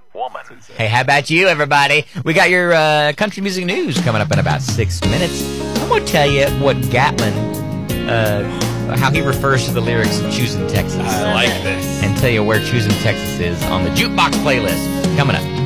woman. Hey, how about you, everybody? We got your country music news coming up in about 6 minutes. I'm going to tell you what Gatlin, how he refers to the lyrics of Choosing Texas. I like this. And tell you where Choosing Texas is on the Jukebox playlist. Coming up.